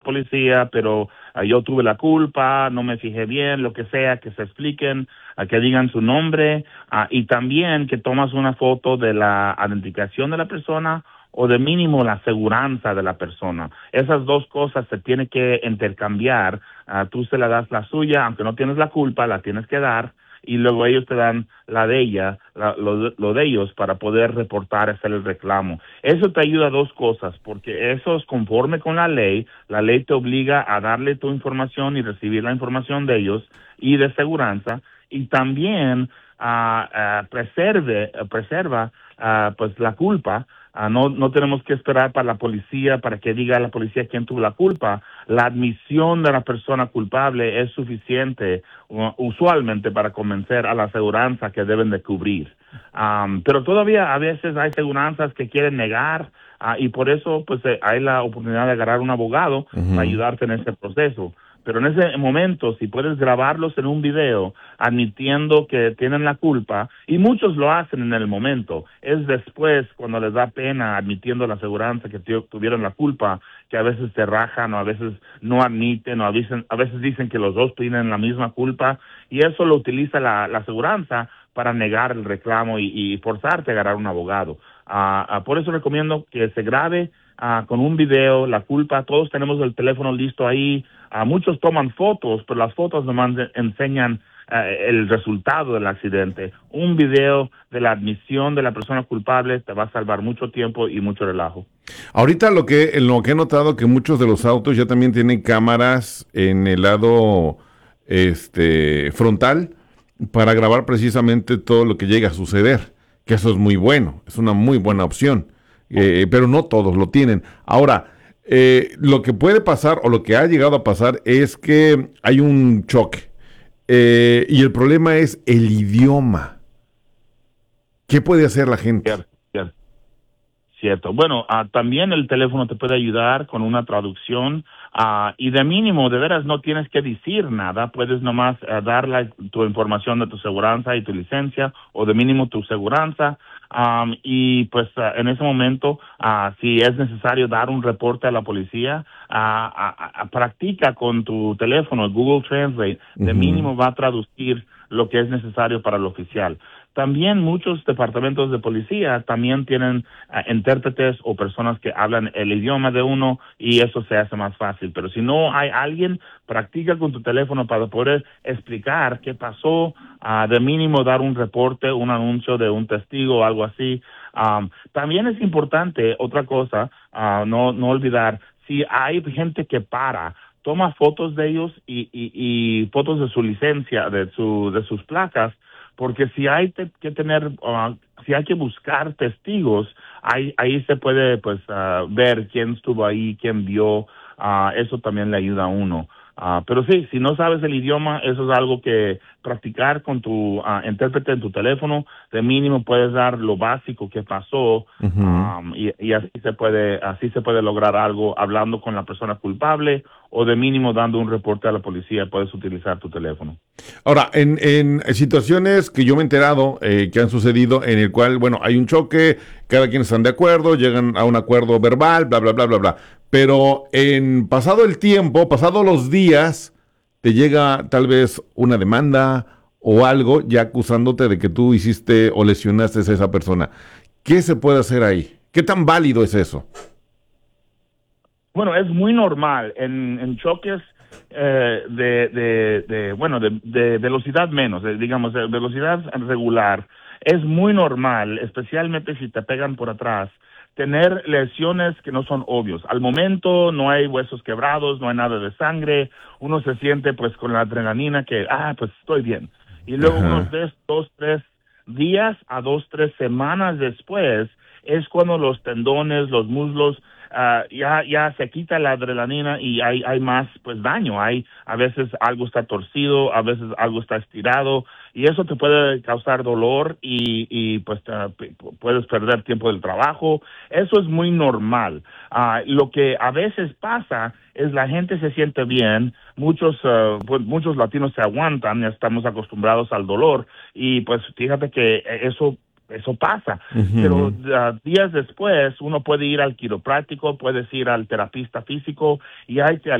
policía, pero yo tuve la culpa, no me fijé bien, lo que sea, que se expliquen, que digan su nombre, y también que tomas una foto de la identificación de la persona o de mínimo la aseguranza de la persona. Esas dos cosas se tienen que intercambiar. Tú se la das la suya, aunque no tienes la culpa, la tienes que dar, y luego ellos te dan la de ella, lo de ellos, para poder reportar, hacer el reclamo. Eso te ayuda a dos cosas, porque eso es conforme con la ley te obliga a darle tu información y recibir la información de ellos y de seguranza, y también preserva pues la culpa. No tenemos que esperar para la policía, para que diga a la policía quién tuvo la culpa. La admisión de la persona culpable es suficiente usualmente para convencer a la aseguranza que deben de cubrir. Pero todavía a veces hay aseguranzas que quieren negar, y por eso pues hay la oportunidad de agarrar un abogado para ayudarte en ese proceso. Pero en ese momento, si puedes grabarlos en un video admitiendo que tienen la culpa, y muchos lo hacen en el momento, es después cuando les da pena admitiendo la aseguranza que tuvieron la culpa, que a veces se rajan o a veces no admiten o a veces dicen que los dos tienen la misma culpa, y eso lo utiliza la aseguranza para negar el reclamo y forzarte a agarrar un abogado. Por eso recomiendo que se grabe con un video la culpa. Todos tenemos el teléfono listo ahí. Muchos toman fotos, pero las fotos nomás enseñan el resultado del accidente. Un video de la admisión de la persona culpable te va a salvar mucho tiempo y mucho relajo. Ahorita lo que he notado que muchos de los autos ya también tienen cámaras en el lado frontal para grabar precisamente todo lo que llega a suceder, que eso es muy bueno, es una muy buena opción, pero no todos lo tienen. Ahora, lo que puede pasar o lo que ha llegado a pasar es que hay un choque, y el problema es el idioma. ¿Qué puede hacer la gente? Cierto. Bueno, también el teléfono te puede ayudar con una traducción, y de mínimo, de veras, no tienes que decir nada. Puedes nomás dar tu información de tu seguranza y tu licencia, o de mínimo tu seguranza, y pues en ese momento, si es necesario dar un reporte a la policía, practica con tu teléfono, Google Translate, de mínimo va a traducir lo que es necesario para el oficial. También muchos departamentos de policía también tienen intérpretes o personas que hablan el idioma de uno, y eso se hace más fácil. Pero si no hay alguien, practica con tu teléfono para poder explicar qué pasó, de mínimo dar un reporte, un anuncio de un testigo o algo así. También es importante, otra cosa, no olvidar, si hay gente que toma fotos de ellos y fotos de su licencia, de sus placas, porque si hay si hay que buscar testigos, ahí se puede pues ver quién estuvo ahí, quién vio. Eso también le ayuda a uno. Pero sí, si no sabes el idioma, eso es algo que practicar con tu intérprete en tu teléfono. De mínimo puedes dar lo básico que pasó, y así se puede lograr algo hablando con la persona culpable, o de mínimo dando un reporte a la policía. Puedes utilizar tu teléfono. Ahora, en situaciones que yo me he enterado que han sucedido, en el cual, bueno, hay un choque, cada quien están de acuerdo, llegan a un acuerdo verbal, bla, bla, bla, bla, bla. Pero pasado el tiempo, pasados los días, te llega tal vez una demanda o algo ya acusándote de que tú hiciste o lesionaste a esa persona. ¿Qué se puede hacer ahí? ¿Qué tan válido es eso? Bueno, es muy normal en choques de velocidad menos, digamos, de velocidad regular. Es muy normal, especialmente si te pegan por atrás, tener lesiones que no son obvios. Al momento no hay huesos quebrados, no hay nada de sangre. Uno se siente pues con la adrenalina que, pues estoy bien. Y luego unos 2, 3 días a 2, 3 semanas después es cuando los tendones, los muslos, ya se quita la adrenalina y hay más pues daño. A veces algo está torcido, a veces algo está estirado, y eso te puede causar dolor y pues puedes perder tiempo del trabajo. Eso es muy normal. Lo que a veces pasa es la gente se siente bien, muchos latinos se aguantan, ya estamos acostumbrados al dolor, y pues fíjate que eso pasa, pero días después uno puede ir al quiropráctico, puedes ir al terapista físico, y hay